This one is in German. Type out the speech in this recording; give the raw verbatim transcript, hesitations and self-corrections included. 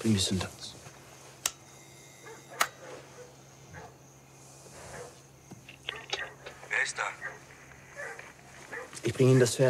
Wie ist denn das? Wer ist da? Ich bringe Ihnen das Pferd.